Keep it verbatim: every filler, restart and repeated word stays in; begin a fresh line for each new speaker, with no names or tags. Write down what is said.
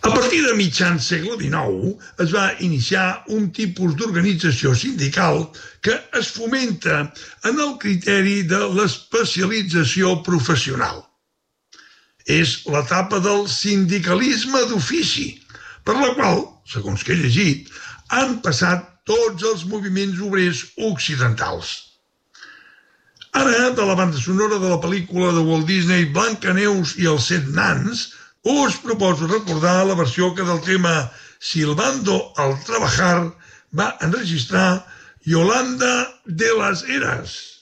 A partir de mitjans segle dinou es va iniciar un tipus d'organització sindical que es fomenta en el criteri de l'especialització professional. És l'etapa del sindicalisme d'ofici, per la qual, segons que he llegit, han passat tots els moviments obrers occidentals. Ara, de la banda sonora de la pel·lícula de Walt Disney Blancaneus i els set nans, us proposo recordar la versió que del tema Silbando al trabajar va enregistrar Yolanda de las Heras.